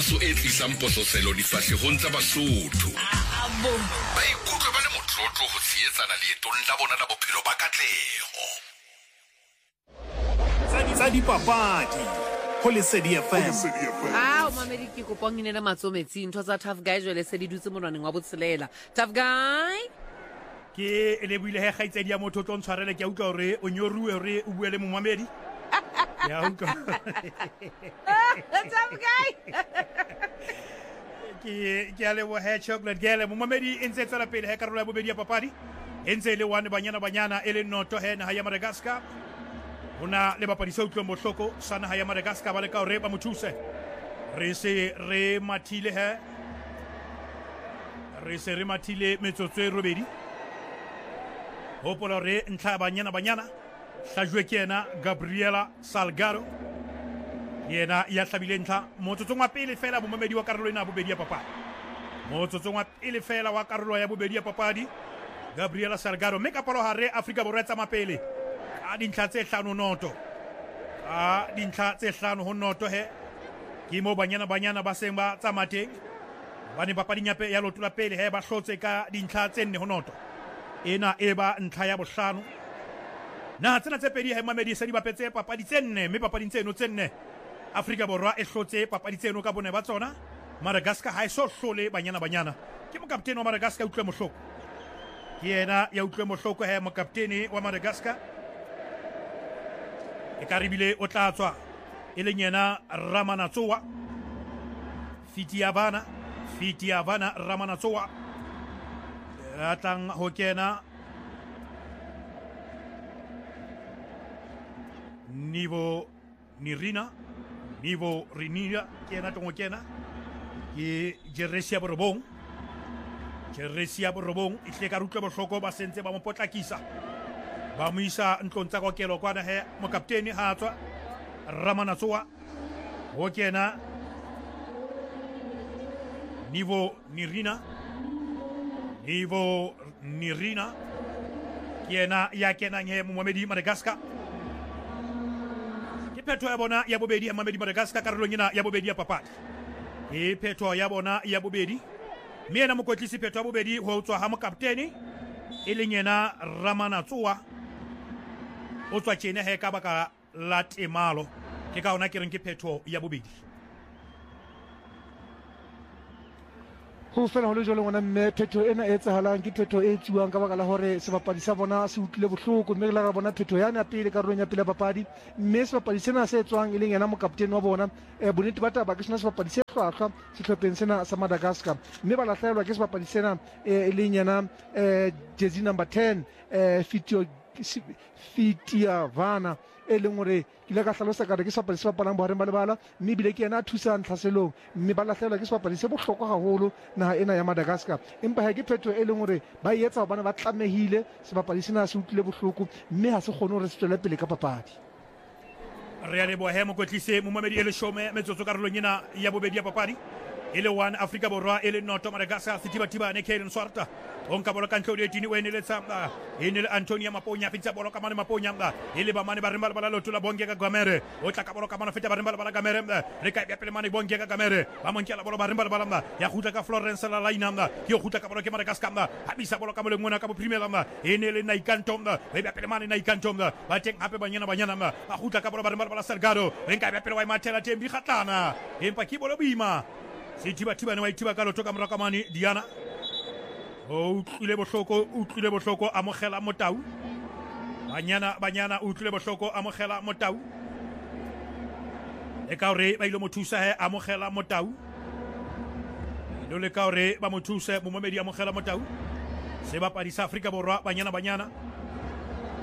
kgatiso e tlisang pososelo difahlehong tsa Basotho. Ba ikutlwe ba le motlotlo ho tshehetsana leetong la bona la bophelo ba katleho. Tsa dipapadi ho Lesedi FM. O mamedi ke kopong inela matsometsi ntho tsa Tough Guy jwale se di dutse monwaneng wa botshelela. Tough Guy ke le buile he khaitsedi ya motho tlo ntshwarele ke utlwa hore o nyoruwe hore o buele momamedi ya utlwa Tough Guy ke a leboha chocolate gele momamedi e ntse tsela pele he karolo ya bobedi ya papadi e ntse le one banyana e le noto he naha ya Madagascar. Ona le bapadi sa utlwang bohloko sa naha ya Madagascar ba le ka hore ba mo thuse re mathile he re mathile metsotso e robedi hopola re ntlha banyana hlajwe ke yena Gabriela Salgado yena ya hlabile ntlha motsotsong wa pele fela bomamedi wa karolo ena bobedi ya papadi motsotsong wa pele fela wa karolo ya bobedi ya papadi Gabriela Salgado mme ka palo hare Afrika Borwa tsa mapele a dintlha tse 5-0 a dintlha tse 5-0 he ke mo banyana ba seng ba tsa mateng ba ne papadi nyape ya lotula pele he ba hlotse ka dintlha tse 4-0 ena e ba ntlha ya bohlano na tsena tse pedi he mamedi se di bapetse papadi tse 4 mme papadi tseno tse 4 Afrika Borwa e hlotse papadi tseno ka bone ba tsona. Madagascar ha e so hlole banyana ke mo kaptene wa Madagascar utlwe mohloko ke yena ya utlwe mohloko he mo kaptene wa Madagascar e karibile o tla tswa e leng yena Ramanatsoa Fitiavana Ramanatsoa atlang ho kena Nivo Rinira kena tongo kena ke Jeresia Borobong e hle ka rutle bohloko ba sentse ba mo potlakisa ba mo isa ntlong tsa kokelo kwana he mo kapteni ha tswa Ramanatsoa ho kena Nivo Nirina kena ya kena nge momamedi Madagascar ke phetho ya bona ya bobedi ya momamedi Madagascar karolong ena ya bobedi ya papadi e phetho ya bona ya bobedi mme ena mokotlisi phetho ya bobedi ho tswa ha mo kapteni e leng yena Ramanatsoa o tswa tjena he ka baka la temalo ke ka ona ke reng ke phetho ya bobedi ho fela ho le jole ngwana mme phetho ena e tsahalang ke phetho e tsuwang ka baka la hore sebapadi sa bona se utlile bohloko mme la ra bona phetho yana pele karolong ya pele ya papadi mme sebapadi sena se tswang e leng yena mo kapteni wa bona bonete ba taba ke sena sebapadi se hlwahlwa sehlopheng sena sa Madagascar mme ba lahlehelwa ke sebapadi sena e leng yena jersey number 10 Fitiavana e leng hore ke ile ka hlalosa ka re ke sebapadi se bapalang bohareng ba lebala mme bile ke yena a thusang tlhaselong mme ba lahlehelwa ke sebapadi se bohlokwa haholo naha ena ya Madagascar empa ha ke phetho e leng hore ba etsa hobane ba tlamehile sebapadi sena se utlile bohloko mme ha se kgone hore se tswele pele ka papadi re a leboha mokotlise momamedi e le shome metsotso karolong ena ya bobedi ya papadi e le 1 Afrika Borwa e le noto Madagascar Sitibane Kellen Swarta onka bolo kan tlodi etini wene le tsamba ene le Antonia Maponya fitsa bolo ka mane Maponya e le ba mane ba rembala bala lotula bonge ka Gamere o tla ka bolo ka mane fitsa ba rembala bala Gamere re ka bepele mane bonge ka Gamere ba monkela bolo ba rembala bala ya khuta ka Florence la Laina ke khuta ka bolo ke Madagascar habisa bolo ka moleng mona ka bopremier ene le Naikantom be bepele mane Naikantom ba teng hape banyana ba khuta ka bolo ba rembala bala Salgado re ka bepele wa Matela Tembi khatlana empa ke bolo boima Sithiba ne wa ithiba ka loto ka moraka mane Diana o utlile bohloko amogela motau banyana utlile bohloko amogela motau e ka hore ba ile mothusa he amogela motau le ka hore ba mothuse momamedi amogela motau se bapadi sa Afrika Borwa banyana